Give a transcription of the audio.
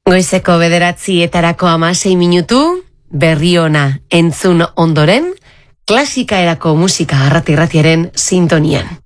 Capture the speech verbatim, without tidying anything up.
Goizeko bederatzietarako hamasei minutu, berri ona entzun ondoren, klasikaerako musika arrati-irratiaren sintonian.